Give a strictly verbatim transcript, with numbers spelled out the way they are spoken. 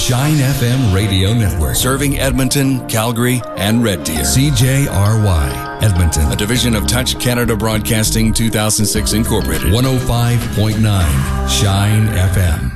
Shine F M Radio Network. Serving Edmonton, Calgary, and Red Deer. C J R Y, Edmonton. A division of Touch Canada Broadcasting two thousand six Incorporated. one oh five point nine Shine F M.